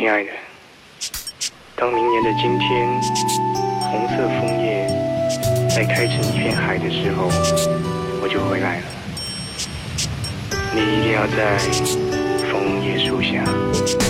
亲爱的，当明年的今天，红色枫叶在开成一片海的时候，我就回来了。你一定要在枫叶树下